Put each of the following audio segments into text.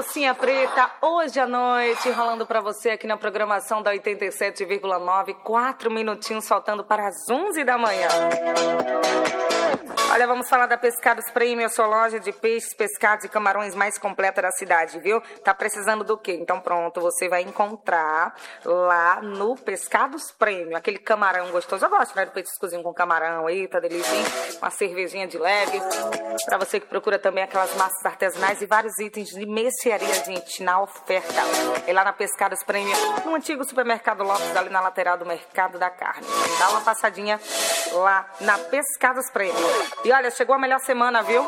Mocinha Preta, hoje à noite, rolando pra você aqui na programação da 87,9, 4 minutinhos faltando para as 11 da manhã. Olha, vamos falar da Pescados Prêmio, a sua loja de peixes, pescados e camarões mais completa da cidade, viu? Tá precisando do quê? Então pronto, você vai encontrar lá no Pescados Prêmio, aquele camarão gostoso. Eu gosto, né, do petiscozinho com camarão aí, tá delícia, hein? Uma cervejinha de leve. Pra você que procura também aquelas massas artesanais e vários itens de mercearia, gente, na oferta. É lá na Pescados Prêmio, no antigo supermercado Lopes, ali na lateral do Mercado da Carne. Dá uma passadinha lá na Pescados Prêmio. E olha, chegou a melhor semana, viu?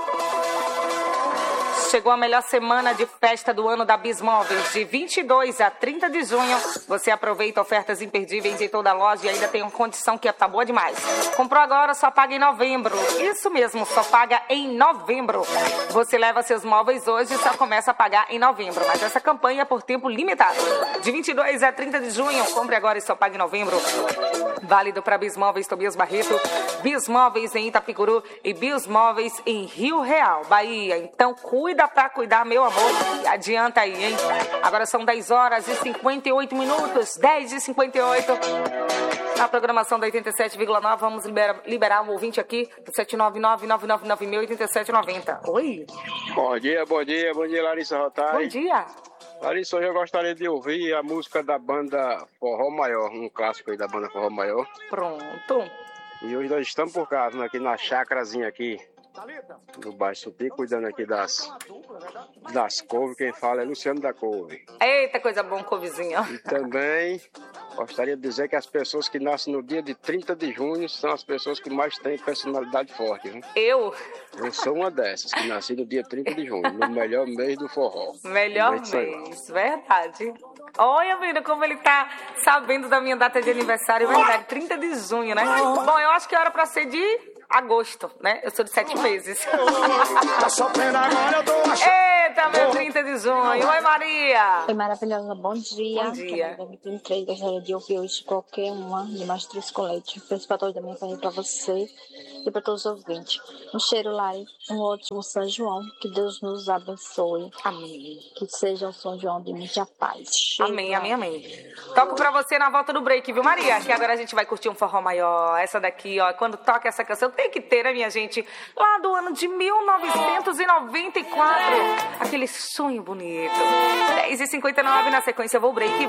Chegou a melhor semana de festa do ano da Bismóveis, de 22 a 30 de junho. Você aproveita ofertas imperdíveis em toda a loja e ainda tem uma condição que tá boa demais. Comprou agora, só paga em novembro. Isso mesmo, só paga em novembro. Você leva seus móveis hoje e só começa a pagar em novembro. Mas essa campanha é por tempo limitado. De 22 a 30 de junho, compre agora e só paga em novembro. Válido para Bismóveis Tobias Barreto, Bismóveis em Itapicuru e Bismóveis em Rio Real, Bahia. Então cuida pra cuidar, meu amor. E adianta aí, hein? Agora são 10 horas e 58 minutos. 10 e 58. Na programação da 87,9, vamos liberar um ouvinte aqui do 799-9996-8790. Oi? Bom dia, Larissa Rotari. Bom dia. Larissa, hoje eu gostaria de ouvir a música da banda Forró Maior, um clássico aí da banda Forró Maior. Pronto. E hoje nós estamos por casa, aqui na chácarazinha aqui, do bairro Supi, cuidando aqui das couves. Quem fala é Luciano da Couve. Eita, coisa boa, couvezinha. E também gostaria de dizer que as pessoas que nascem no dia de 30 de junho são as pessoas que mais têm personalidade forte, viu? Eu sou uma dessas, que nasci no dia 30 de junho, no melhor mês do forró. Melhor mês, verdade. Olha, menina, como ele tá sabendo da minha data de aniversário, verdade, 30 de junho, né? Bom, eu acho que era pra ser de agosto, né? Eu sou de 7 meses. Eita, meu 30 de junho. Oi, Maria. Oi, maravilhosa. Bom dia. Bom dia. Gostaria de ouvir hoje qualquer uma de mais 3 coletes. Peço para toda a minha família, para você e para todos os ouvintes. Um cheiro, Lari. Um ótimo São João. Que Deus nos abençoe. Amém. Que seja um São João de muita paz. Cheiro, amém, amém, amém. Toco pra você na volta do break, viu, Maria? Que agora a gente vai curtir um forró maior. Essa daqui, ó. Quando toca essa canção, tem que ter, né, minha gente? Lá do ano de 1994. Aquele sonho bonito. 10h59, na sequência eu vou break.